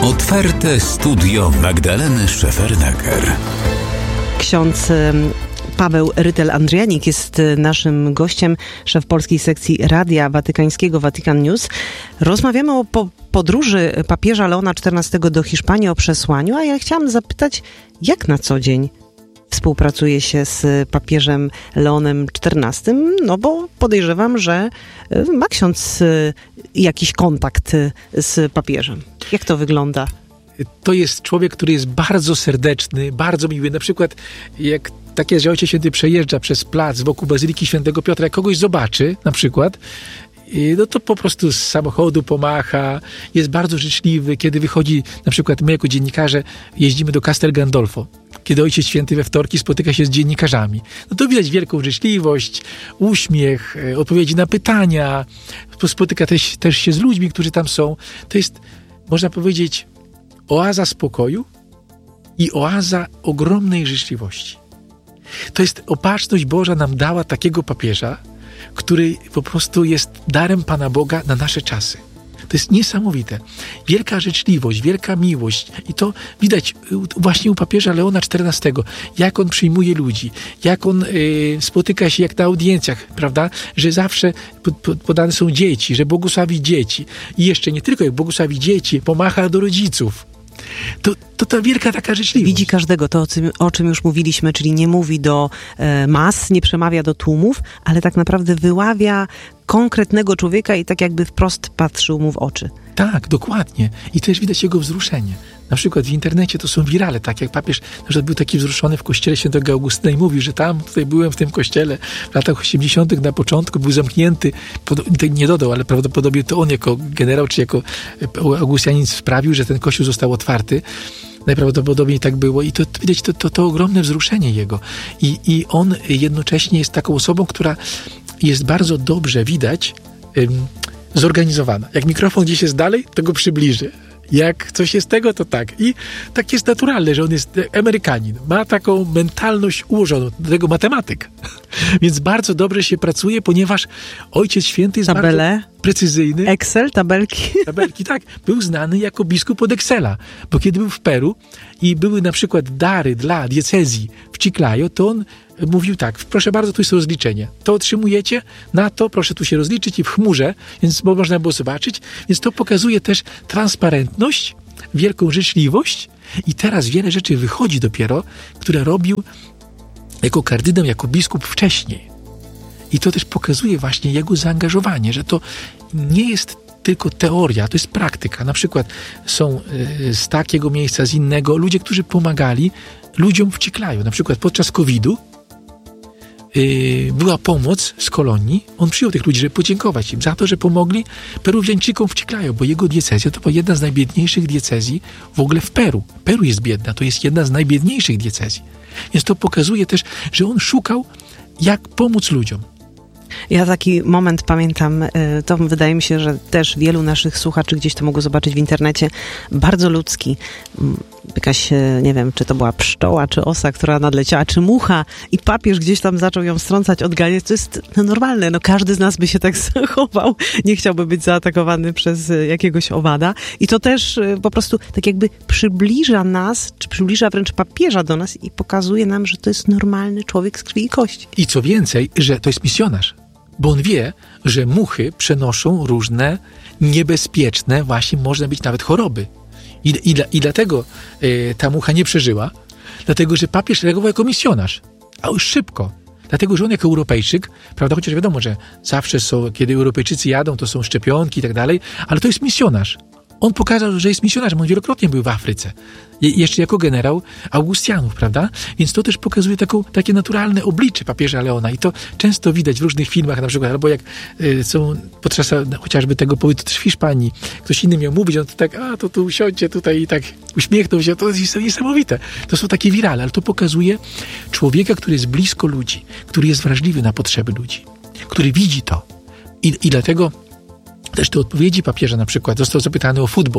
Otwarte studio Magdaleny Szefernaker. Ksiądz Paweł Rytel-Andrianik jest naszym gościem, szef polskiej sekcji Radia Watykańskiego Vatican News. Rozmawiamy o podróży papieża Leona XIV do Hiszpanii, o przesłaniu, a ja chciałam zapytać, jak na co dzień współpracuje się z papieżem Leonem XIV, no bo podejrzewam, że ma ksiądz jakiś kontakt z papieżem. Jak to wygląda? To jest człowiek, który jest bardzo serdeczny, bardzo miły. Na przykład jak tak jest, że Ojciec Święty przejeżdża przez plac wokół Bazyliki Świętego Piotra, jak kogoś zobaczy na przykład, no to po prostu z samochodu pomacha, jest bardzo życzliwy. Kiedy wychodzi, na przykład my jako dziennikarze jeździmy do Castel Gandolfo, kiedy Ojciec Święty we wtorki spotyka się z dziennikarzami. No to widać wielką życzliwość, uśmiech, odpowiedzi na pytania, spotyka też się z ludźmi, którzy tam są. To jest, można powiedzieć, oaza spokoju i oaza ogromnej życzliwości. To jest opatrzność Boża nam dała takiego papieża, który po prostu jest darem Pana Boga na nasze czasy. To jest niesamowite. Wielka życzliwość, wielka miłość. I to widać właśnie u papieża Leona XIV. Jak on przyjmuje ludzi, jak on spotyka się jak na audiencjach, prawda? Że zawsze podane są dzieci, że błogosławi dzieci. I jeszcze nie tylko jak błogosławi dzieci, pomacha do rodziców. To ta wielka taka życzliwość. Widzi każdego, to o czym już mówiliśmy, czyli nie mówi do mas, nie przemawia do tłumów, ale tak naprawdę wyławia konkretnego człowieka i tak jakby wprost patrzył mu w oczy. Tak, dokładnie. I też widać jego wzruszenie. Na przykład w internecie to są wirale, tak jak papież na przykład był taki wzruszony w kościele Świętego Augustyna i mówił, że tutaj byłem w tym kościele w latach 80. na początku, był zamknięty, nie dodał, ale prawdopodobnie to on jako generał czy jako Augustianin sprawił, że ten kościół został otwarty. Najprawdopodobniej tak było i to widać to ogromne wzruszenie jego. I on jednocześnie jest taką osobą, która jest bardzo dobrze widać zorganizowana. Jak mikrofon gdzieś jest dalej, to go przybliży. Jak coś jest tego, to tak. I tak jest naturalne, że on jest Amerykanin. Ma taką mentalność ułożoną, do tego matematyk. Więc bardzo dobrze się pracuje, ponieważ Ojciec Święty jest bardzo precyzyjny. Excel, tabelki. Tabelki, tak. Był znany jako biskup od Excela. Bo kiedy był w Peru i były na przykład dary dla diecezji w Chiclayo, to on mówił tak, proszę bardzo, tu jest rozliczenie. To otrzymujecie, na to proszę tu się rozliczyć i w chmurze, więc można było zobaczyć. Więc to pokazuje też transparentność, wielką życzliwość i teraz wiele rzeczy wychodzi dopiero, które robił jako kardynał, jako biskup wcześniej. I to też pokazuje właśnie jego zaangażowanie, że to nie jest tylko teoria, to jest praktyka. Na przykład są z takiego miejsca, z innego, ludzie, którzy pomagali ludziom w Chiclayo. Na przykład podczas COVID-u była pomoc z kolonii. On przyjął tych ludzi, żeby podziękować im za to, że pomogli Peruwiańczykom w Chiclayo, bo jego diecezja to była jedna z najbiedniejszych diecezji w ogóle w Peru. Peru jest biedna, to jest jedna z najbiedniejszych diecezji. Więc to pokazuje też, że on szukał, jak pomóc ludziom. Ja taki moment pamiętam, to wydaje mi się, że też wielu naszych słuchaczy gdzieś to mogło zobaczyć w internecie, bardzo ludzki. Jakaś, nie wiem, czy to była pszczoła, czy osa, która nadleciała, czy mucha i papież gdzieś tam zaczął ją strącać, odganiać. To jest normalne, każdy z nas by się tak zachował. Nie chciałby być zaatakowany przez jakiegoś owada. I to też po prostu tak jakby przybliża nas, czy przybliża wręcz papieża do nas i pokazuje nam, że to jest normalny człowiek z krwi i kości. I co więcej, że to jest misjonarz. Bo on wie, że muchy przenoszą różne niebezpieczne, właśnie można być nawet choroby. I dlatego ta mucha nie przeżyła, dlatego że papież reagował jako misjonarz, a już szybko. Dlatego, że on jako Europejczyk, prawda, chociaż wiadomo, że zawsze są, kiedy Europejczycy jadą, to są szczepionki i tak dalej, ale to jest misjonarz. On pokazał, że jest misjonarzem, on wielokrotnie był w Afryce. Jeszcze jako generał Augustianów, prawda? Więc to też pokazuje takie naturalne oblicze papieża Leona i to często widać w różnych filmach na przykład, albo jak są podczas chociażby tego pobytu też w Hiszpanii, ktoś inny miał mówić, on to tak, to tu usiądźcie tutaj i tak uśmiechnął się, to jest niesamowite. To są takie wirale, ale to pokazuje człowieka, który jest blisko ludzi, który jest wrażliwy na potrzeby ludzi, który widzi to. I dlatego też te odpowiedzi papieża na przykład, został zapytany o futbol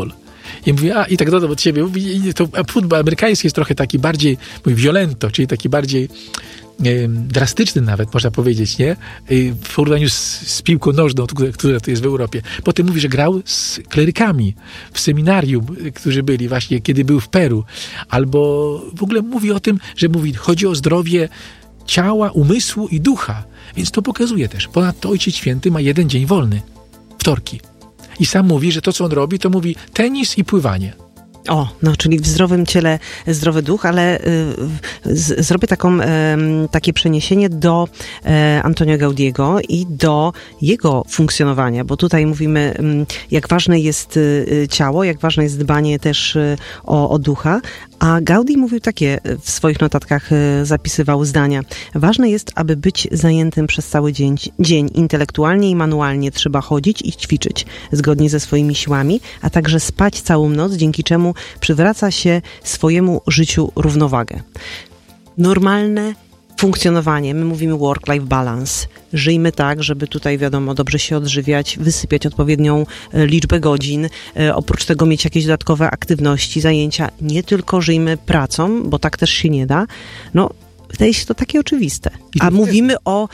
I mówię, i tak dodam od siebie. Mówi, to futbol amerykański jest trochę taki bardziej, violento, czyli taki bardziej drastyczny nawet, można powiedzieć, nie? W porównaniu z piłką nożną, która to jest w Europie. Potem mówi, że grał z klerykami w seminarium, którzy byli właśnie, kiedy był w Peru. Albo w ogóle mówi o tym, że chodzi o zdrowie ciała, umysłu i ducha. Więc to pokazuje też. Ponadto Ojciec Święty ma jeden dzień wolny. Wtorki. I sam mówi, że to, co on robi, to mówi tenis i pływanie. Czyli w zdrowym ciele zdrowy duch, ale zrobię takie przeniesienie do Antonio Gaudiego i do jego funkcjonowania, bo tutaj mówimy, jak ważne jest ciało, jak ważne jest dbanie też o ducha, a Gaudi mówił takie, w swoich notatkach zapisywał zdania. Ważne jest, aby być zajętym przez cały dzień intelektualnie i manualnie trzeba chodzić i ćwiczyć, zgodnie ze swoimi siłami, a także spać całą noc, dzięki czemu przywraca się swojemu życiu równowagę. Normalne funkcjonowanie, my mówimy work-life balance. Żyjmy tak, żeby tutaj, wiadomo, dobrze się odżywiać, wysypiać odpowiednią liczbę godzin, oprócz tego mieć jakieś dodatkowe aktywności, zajęcia. Nie tylko żyjmy pracą, bo tak też się nie da. Wydaje się to takie oczywiste. A mówimy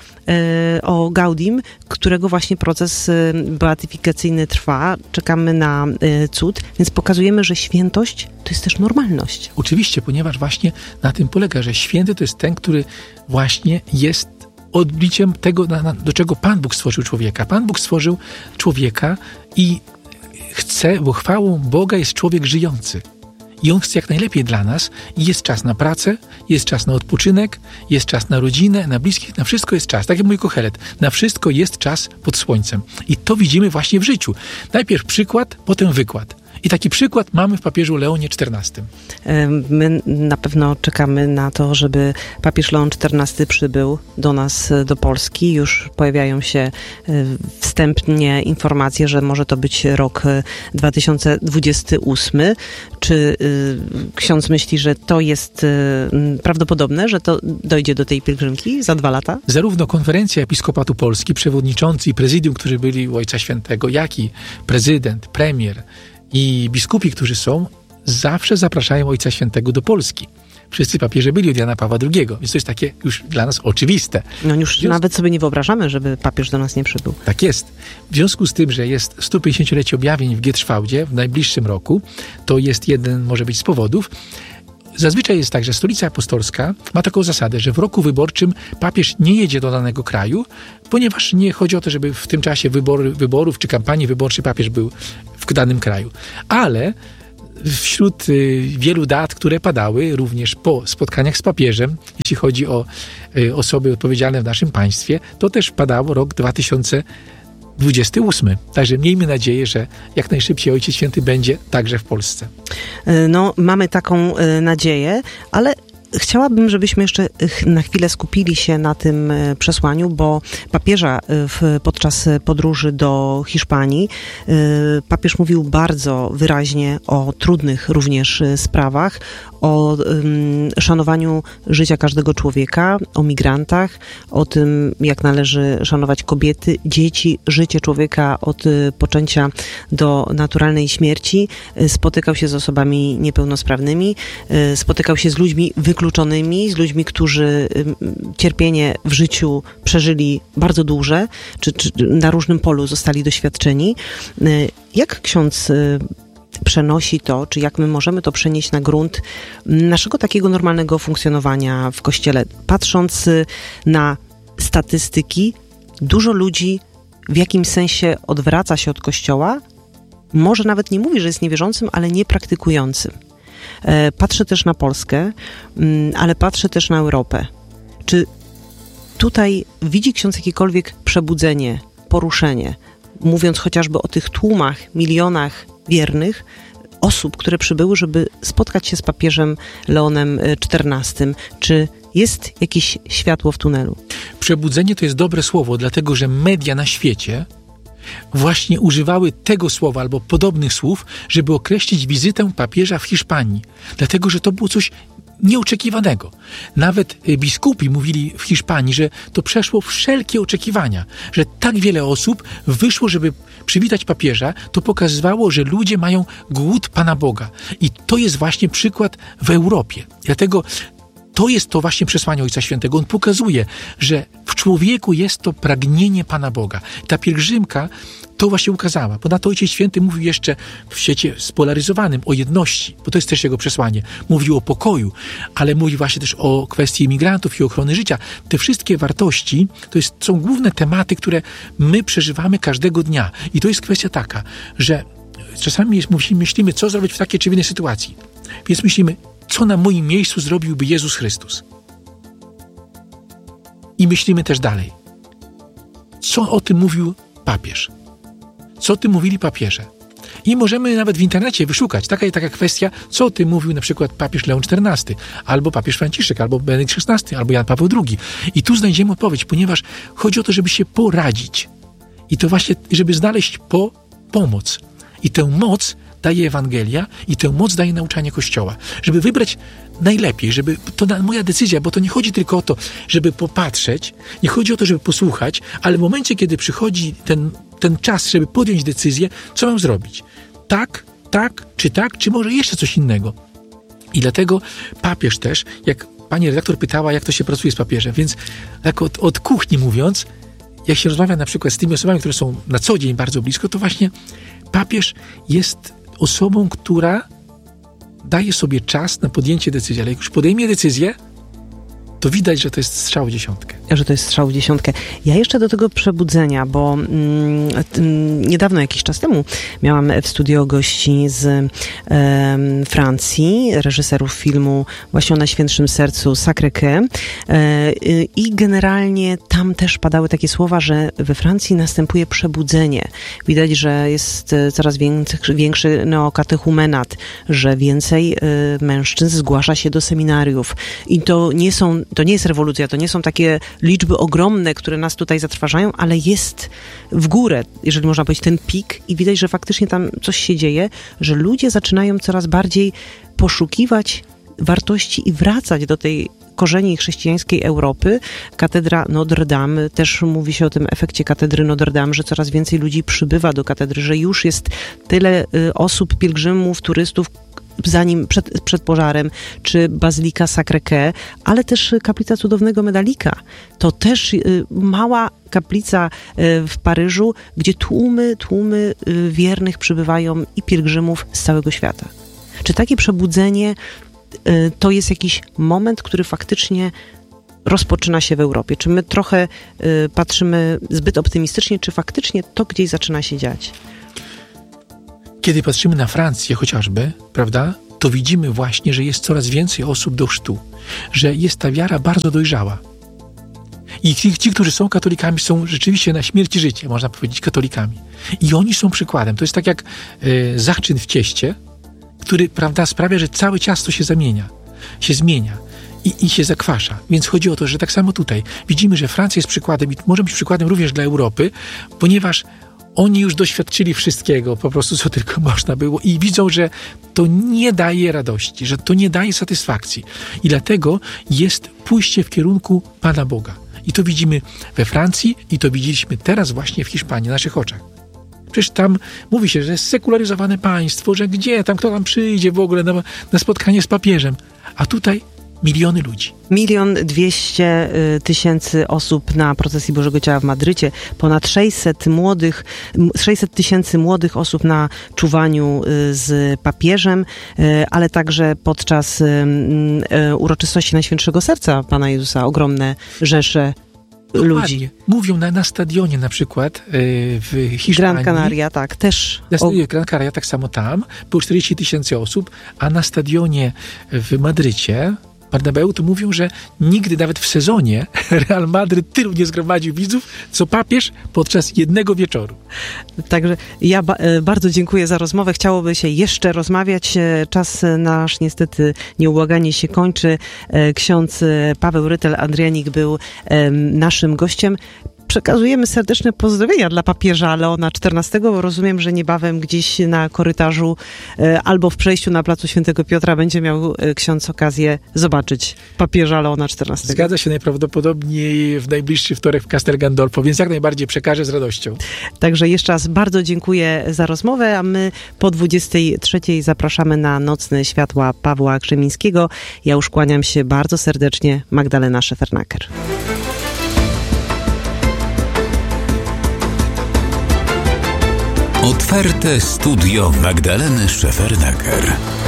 o Gaudim, którego właśnie proces beatyfikacyjny trwa. Czekamy na cud, więc pokazujemy, że świętość to jest też normalność. Oczywiście, ponieważ właśnie na tym polega, że święty to jest ten, który właśnie jest odbiciem tego, do czego Pan Bóg stworzył człowieka. Pan Bóg stworzył człowieka i chce, bo chwałą Boga jest człowiek żyjący. I On chce jak najlepiej dla nas i jest czas na pracę, jest czas na odpoczynek, jest czas na rodzinę, na bliskich, na wszystko jest czas. Tak jak mówi Kohelet, na wszystko jest czas pod słońcem. I to widzimy właśnie w życiu. Najpierw przykład, potem wykład. I taki przykład mamy w papieżu Leonie XIV. My na pewno czekamy na to, żeby papież Leon XIV przybył do nas, do Polski. Już pojawiają się wstępnie informacje, że może to być rok 2028. Czy ksiądz myśli, że to jest prawdopodobne, że to dojdzie do tej pielgrzymki za 2 lata? Zarówno Konferencja Episkopatu Polski, przewodniczący i prezydium, którzy byli u Ojca Świętego, jak i prezydent, premier i biskupi, którzy są, zawsze zapraszają Ojca Świętego do Polski. Wszyscy papieże byli od Jana Pawła II, więc to jest takie już dla nas oczywiste. Już nawet sobie nie wyobrażamy, żeby papież do nas nie przybył. Tak jest. W związku z tym, że jest 150-lecie objawień w Gietrzwałdzie w najbliższym roku, to jest jeden, może być z powodów. Zazwyczaj jest tak, że Stolica Apostolska ma taką zasadę, że w roku wyborczym papież nie jedzie do danego kraju, ponieważ nie chodzi o to, żeby w tym czasie wyborów czy kampanii wyborczej papież był w danym kraju. Ale wśród wielu dat, które padały również po spotkaniach z papieżem, jeśli chodzi o osoby odpowiedzialne w naszym państwie, to też padało rok 2028. Także miejmy nadzieję, że jak najszybciej Ojciec Święty będzie także w Polsce. Mamy taką nadzieję, ale chciałabym, żebyśmy jeszcze na chwilę skupili się na tym przesłaniu, bo papieża podczas podróży do Hiszpanii papież mówił bardzo wyraźnie o trudnych również sprawach, o szanowaniu życia każdego człowieka, o migrantach, o tym, jak należy szanować kobiety, dzieci, życie człowieka od poczęcia do naturalnej śmierci. Spotykał się z osobami niepełnosprawnymi, spotykał się z ludźmi wykluczonymi, z ludźmi, którzy cierpienie w życiu przeżyli bardzo duże, czy na różnym polu zostali doświadczeni. Jak ksiądz przenosi to, czy jak my możemy to przenieść na grunt naszego takiego normalnego funkcjonowania w Kościele? Patrząc na statystyki, dużo ludzi w jakimś sensie odwraca się od Kościoła, może nawet nie mówi, że jest niewierzącym, ale niepraktykującym. Patrzę też na Polskę, ale patrzę też na Europę. Czy tutaj widzi ksiądz jakiekolwiek przebudzenie, poruszenie, mówiąc chociażby o tych tłumach, milionach wiernych osób, które przybyły, żeby spotkać się z papieżem Leonem XIV? Czy jest jakieś światło w tunelu? Przebudzenie to jest dobre słowo, dlatego że media na świecie właśnie używały tego słowa albo podobnych słów, żeby określić wizytę papieża w Hiszpanii. Dlatego, że to było coś nieoczekiwanego. Nawet biskupi mówili w Hiszpanii, że to przeszło wszelkie oczekiwania, że tak wiele osób wyszło, żeby przywitać papieża, to pokazywało, że ludzie mają głód Pana Boga. I to jest właśnie przykład w Europie. Dlatego to jest to właśnie przesłanie Ojca Świętego. On pokazuje, że w człowieku jest to pragnienie Pana Boga. Ta pielgrzymka to właśnie ukazała. Ponadto Ojciec Święty mówił jeszcze w świecie spolaryzowanym o jedności, bo to jest też jego przesłanie. Mówił o pokoju, ale mówił właśnie też o kwestii imigrantów i ochrony życia. Te wszystkie wartości są główne tematy, które my przeżywamy każdego dnia. I to jest kwestia taka, że czasami myślimy, co zrobić w takiej czy innej sytuacji. Więc myślimy, co na moim miejscu zrobiłby Jezus Chrystus. I myślimy też dalej. Co o tym mówił papież? Co o tym mówili papieże? I możemy nawet w internecie wyszukać. Taka kwestia, co o tym mówił na przykład papież Leon XIV, albo papież Franciszek, albo Benedykt XVI, albo Jan Paweł II. I tu znajdziemy odpowiedź, ponieważ chodzi o to, żeby się poradzić. I to właśnie, żeby znaleźć pomoc. I tę moc daje Ewangelia i tę moc daje nauczanie Kościoła. Żeby wybrać najlepiej, to moja decyzja, bo to nie chodzi tylko o to, żeby popatrzeć, nie chodzi o to, żeby posłuchać, ale w momencie, kiedy przychodzi ten czas, żeby podjąć decyzję, co mam zrobić? Tak, czy może jeszcze coś innego? I dlatego papież też, jak pani redaktor pytała, jak to się pracuje z papieżem, więc tak od kuchni mówiąc, jak się rozmawia na przykład z tymi osobami, które są na co dzień bardzo blisko, to właśnie papież jest osobą, która daje sobie czas na podjęcie decyzji, ale jak już podejmie decyzję, to widać, że to jest strzał w dziesiątkę. Że to jest strzał w dziesiątkę. Ja jeszcze do tego przebudzenia, bo niedawno, jakiś czas temu, miałam w studio gości z Francji, reżyserów filmu właśnie o Najświętszym Sercu Sacré-Cœur i generalnie tam też padały takie słowa, że we Francji następuje przebudzenie. Widać, że jest coraz większy neokatechumenat, że więcej mężczyzn zgłasza się do seminariów i to nie jest rewolucja, to nie są takie liczby ogromne, które nas tutaj zatrważają, ale jest w górę, jeżeli można powiedzieć, ten pik i widać, że faktycznie tam coś się dzieje, że ludzie zaczynają coraz bardziej poszukiwać wartości i wracać do tej korzeni chrześcijańskiej Europy. Katedra Notre Dame, też mówi się o tym efekcie katedry Notre Dame, że coraz więcej ludzi przybywa do katedry, że już jest tyle osób, pielgrzymów, turystów, zanim przed pożarem, czy Bazylika Sacré-Cœur, ale też kaplica Cudownego Medalika. To też mała kaplica w Paryżu, gdzie tłumy wiernych przybywają i pielgrzymów z całego świata. Czy takie przebudzenie to jest jakiś moment, który faktycznie rozpoczyna się w Europie? Czy my trochę patrzymy zbyt optymistycznie, czy faktycznie to gdzieś zaczyna się dziać? Kiedy patrzymy na Francję chociażby, prawda, to widzimy właśnie, że jest coraz więcej osób do chrztu, że jest ta wiara bardzo dojrzała. I ci, którzy są katolikami, są rzeczywiście na śmierć i życie, można powiedzieć, katolikami. I oni są przykładem. To jest tak jak zaczyn w cieście, który, prawda, sprawia, że całe ciasto się zmienia i się zakwasza. Więc chodzi o to, że tak samo tutaj widzimy, że Francja jest przykładem i może być przykładem również dla Europy, ponieważ oni już doświadczyli wszystkiego, po prostu co tylko można było i widzą, że to nie daje radości, że to nie daje satysfakcji. I dlatego jest pójście w kierunku Pana Boga. I to widzimy we Francji i to widzieliśmy teraz właśnie w Hiszpanii, na naszych oczach. Przecież tam mówi się, że jest sekularyzowane państwo, że kto tam przyjdzie w ogóle na spotkanie z papieżem. A tutaj miliony ludzi. 1 200 000 osób na procesji Bożego Ciała w Madrycie, ponad 600 000 młodych osób na czuwaniu z papieżem, ale także podczas uroczystości Najświętszego Serca Pana Jezusa ogromne rzesze ludzi. Mówią na stadionie na przykład w Hiszpanii. Gran Canaria, tak, też. Na stadionie Gran Canaria, tak samo tam, było 40 000 osób, a na stadionie w Madrycie Bernabeu to mówią, że nigdy nawet w sezonie Real Madryt tylu nie zgromadził widzów, co papież podczas jednego wieczoru. Także ja bardzo dziękuję za rozmowę. Chciałoby się jeszcze rozmawiać. Czas nasz niestety nieubłaganie się kończy. Ksiądz Paweł Rytel-Andrianik był naszym gościem. przekazujemy serdeczne pozdrowienia dla papieża Leona XIV. Rozumiem, że niebawem gdzieś na korytarzu albo w przejściu na placu Świętego Piotra będzie miał ksiądz okazję zobaczyć papieża Leona XIV. Zgadza się, najprawdopodobniej w najbliższy wtorek w Castel Gandolfo, więc jak najbardziej przekażę z radością. Także jeszcze raz bardzo dziękuję za rozmowę, a my po 23 zapraszamy na Nocne Światła Pawła Krzemińskiego. Ja już kłaniam się bardzo serdecznie. Magdalena Szefernaker. Otwarte studio Magdaleny Szefernaker.